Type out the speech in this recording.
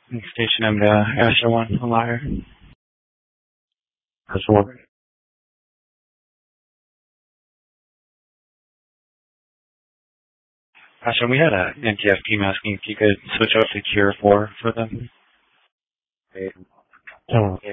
Station M to Astro 1, a liar. Astro 1. Astro, we had a NTF team asking if you could switch out to Cure 4 for them. Oh.